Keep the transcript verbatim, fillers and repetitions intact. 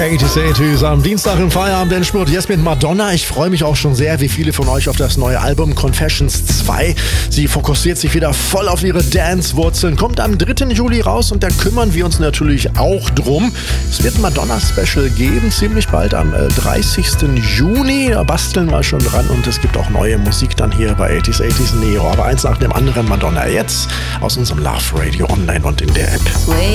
achtziger, achtziger am Dienstag im Feierabend Endspurt. Jetzt mit Madonna. Ich freue mich auch schon sehr, wie viele von euch auf das neue Album Confessions zwei. Sie fokussiert sich wieder voll auf ihre Dance-Wurzeln. Kommt am dritten Juli raus und da kümmern wir uns natürlich auch drum. Es wird ein Madonna-Special geben, ziemlich bald am dreißigsten Juni. Da basteln wir schon dran und es gibt auch neue Musik dann hier bei achtziger, achtziger Neo. Aber eins nach dem anderen Madonna jetzt aus unserem Love Radio online und in der App.